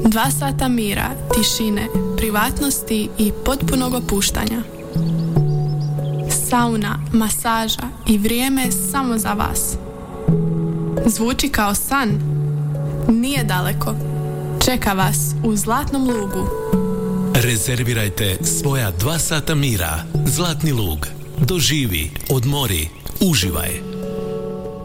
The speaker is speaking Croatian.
2 sata mira, tišine, privatnosti i potpunog opuštanja. Sauna, masaža i vrijeme samo za vas. Zvuči kao san? Nije daleko. Čeka vas u Zlatnom lugu. Rezervirajte svoja 2 sata mira. Zlatni lug. Doživi, odmori, uživaj.